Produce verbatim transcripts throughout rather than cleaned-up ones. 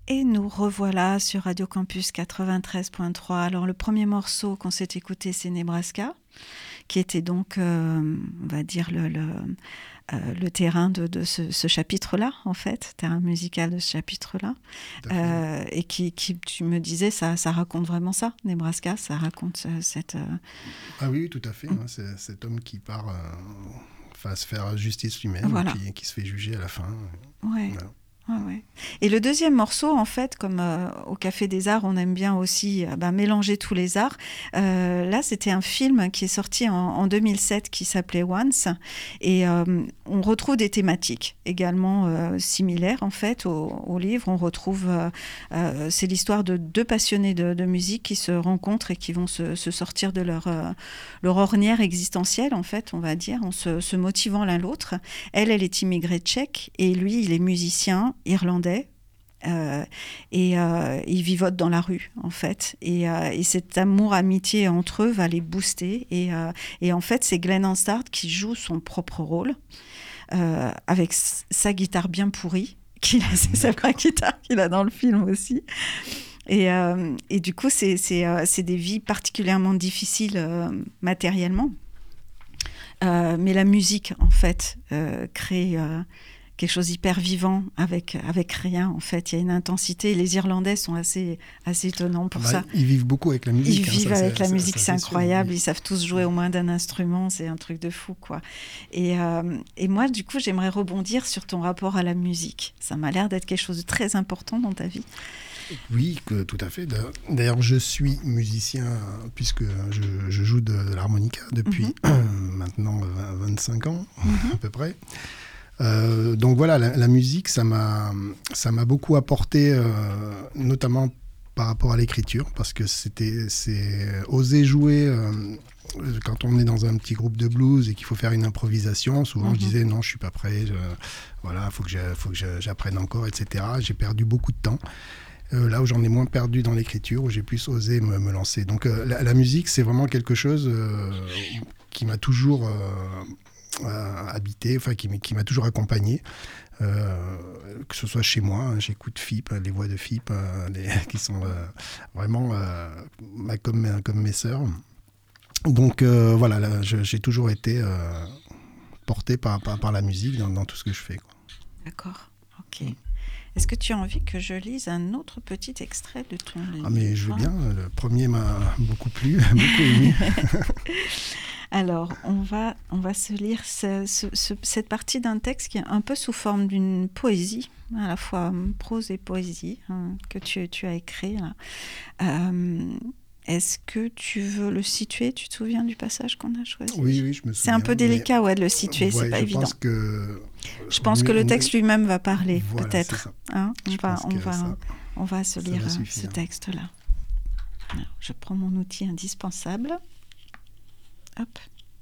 Et nous revoilà sur Radio Campus quatre-vingt-treize point trois. Alors le premier morceau qu'on s'est écouté, c'est Nebraska, qui était donc, euh, on va dire, le, le, euh, le terrain de, de ce, ce chapitre-là, en fait, terrain musical de ce chapitre-là. Euh, et qui, qui, tu me disais, ça, ça raconte vraiment ça, Nebraska, ça raconte euh, cette... Euh... Ah oui, tout à fait. Hein, c'est cet homme qui part euh, enfin, se faire justice lui-même, voilà. et puis qui se fait juger à la fin. Ouais. Voilà. Ouais, ouais. Et le deuxième morceau, en fait, comme euh, au Café des Arts, on aime bien aussi euh, ben, mélanger tous les arts. Euh, là, c'était un film qui est sorti en, en deux mille sept qui s'appelait Once. Et euh, on retrouve des thématiques également euh, similaires, en fait, au, au livre. On retrouve, euh, euh, c'est l'histoire de deux passionnés de, de musique qui se rencontrent et qui vont se, se sortir de leur, euh, leur ornière existentielle, en fait, on va dire, en se, se motivant l'un l'autre. Elle, elle est immigrée tchèque et lui, il est musicien irlandais euh, et euh, ils vivotent dans la rue en fait et, euh, et cet amour amitié entre eux va les booster et, euh, et en fait c'est Glenn Hansard qui joue son propre rôle euh, avec s- sa guitare bien pourrie qu'il a, c'est sa vraie guitare qu'il a dans le film aussi et, euh, et du coup c'est, c'est, euh, c'est des vies particulièrement difficiles euh, matériellement euh, mais la musique en fait euh, crée euh, quelque chose d'hyper vivant avec, avec rien, en fait. Il y a une intensité. Les Irlandais sont assez, assez étonnants pour bah, ça. Ils vivent beaucoup avec la musique. Ils hein, vivent ça, avec c'est, la ça, musique, ça, c'est c'est incroyable. sûr, oui. Ils savent tous jouer au moins d'un instrument. C'est un truc de fou, quoi. Et, euh, et moi, du coup, j'aimerais rebondir sur ton rapport à la musique. Ça m'a l'air d'être quelque chose de très important dans ta vie. Oui, que, tout à fait. D'ailleurs, je suis musicien puisque je, je joue de, de l'harmonica depuis mm-hmm. maintenant vingt-cinq ans, mm-hmm. à peu près. Euh, donc voilà, la, la musique, ça m'a, ça m'a beaucoup apporté, euh, notamment par rapport à l'écriture, parce que c'était, c'est oser jouer euh, quand on est dans un petit groupe de blues et qu'il faut faire une improvisation. Souvent, mm-hmm. je disais non, je suis pas prêt. Je, voilà, faut que je, faut que je, j'apprenne encore, et cetera. J'ai perdu beaucoup de temps. Euh, là où j'en ai moins perdu dans l'écriture, où j'ai plus osé me, me lancer. Donc euh, la, la musique, c'est vraiment quelque chose euh, qui m'a toujours euh, euh, habité, enfin qui, qui m'a toujours accompagné. Euh, que ce soit chez moi, hein, j'écoute F I P, les voix de F I P, euh, les, qui sont euh, vraiment euh, comme, comme mes sœurs. Donc euh, voilà, là, je, j'ai toujours été euh, porté par, par, par la musique dans, dans tout ce que je fais, quoi. D'accord, ok. Mm. Est-ce que tu as envie que je lise un autre petit extrait de ton livre ? Ah mais je veux bien, le premier m'a beaucoup plu, beaucoup aimé. Alors, on va, on va se lire ce, ce, ce, cette partie d'un texte qui est un peu sous forme d'une poésie, à la fois prose et poésie, hein, que tu, tu as écrit. Là. Euh, est-ce que tu veux le situer ? Tu te souviens du passage qu'on a choisi ? Oui, oui, je me souviens. C'est un peu délicat mais... ouais, de le situer, ouais, c'est pas je évident. Pense que... Je pense que le texte lui-même va parler, voilà, peut-être. Hein, on, va, on, va, ça, on va se lire ce texte-là. Alors, je prends mon outil indispensable. Hop.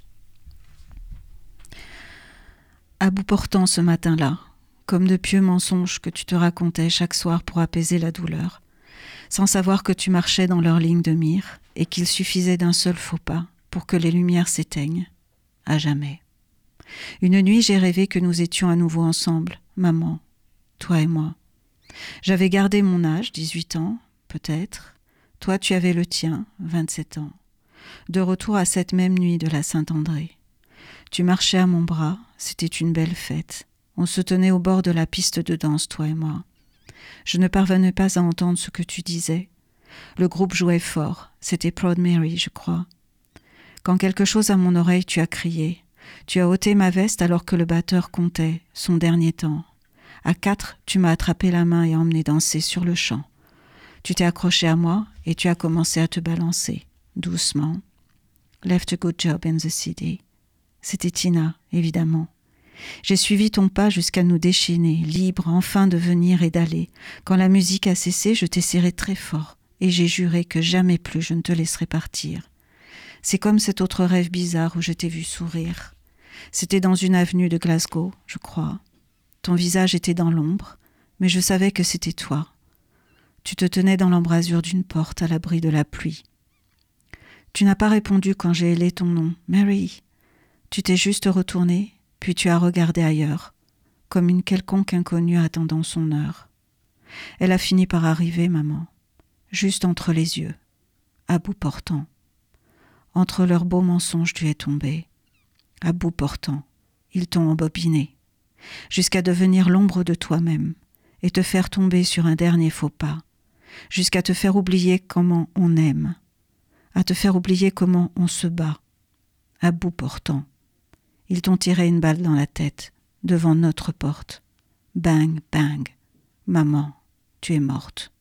À bout portant ce matin-là, comme de pieux mensonges que tu te racontais chaque soir pour apaiser la douleur, sans savoir que tu marchais dans leur ligne de mire et qu'il suffisait d'un seul faux pas pour que les lumières s'éteignent, à jamais. Une nuit, j'ai rêvé que nous étions à nouveau ensemble, maman, toi et moi. J'avais gardé mon âge, dix-huit ans, peut-être. Toi, tu avais le tien, vingt-sept ans. De retour à cette même nuit de la Saint-André. Tu marchais à mon bras, c'était une belle fête. On se tenait au bord de la piste de danse, toi et moi. Je ne parvenais pas à entendre ce que tu disais. Le groupe jouait fort, c'était Proud Mary, je crois. Quand quelque chose à mon oreille, tu as crié. Tu as ôté ma veste alors que le batteur comptait son dernier temps. À quatre, tu m'as attrapé la main et emmené danser sur le champ. Tu t'es accroché à moi et tu as commencé à te balancer, doucement. Left a good job in the city. C'était Tina, évidemment. J'ai suivi ton pas jusqu'à nous déchaîner, libres enfin de venir et d'aller. Quand la musique a cessé, je t'ai serré très fort et j'ai juré que jamais plus je ne te laisserai partir. C'est comme cet autre rêve bizarre où je t'ai vu sourire. C'était dans une avenue de Glasgow, je crois. Ton visage était dans l'ombre, mais je savais que c'était toi. Tu te tenais dans l'embrasure d'une porte à l'abri de la pluie. Tu n'as pas répondu quand j'ai hélé ton nom, Mary. Tu t'es juste retournée, puis tu as regardé ailleurs, comme une quelconque inconnue attendant son heure. Elle a fini par arriver, maman, juste entre les yeux, à bout portant. Entre leurs beaux mensonges, tu es tombée. À bout portant, ils t'ont embobiné, jusqu'à devenir l'ombre de toi-même et te faire tomber sur un dernier faux pas, jusqu'à te faire oublier comment on aime, à te faire oublier comment on se bat. À bout portant, ils t'ont tiré une balle dans la tête, devant notre porte. Bang, bang, maman, tu es morte.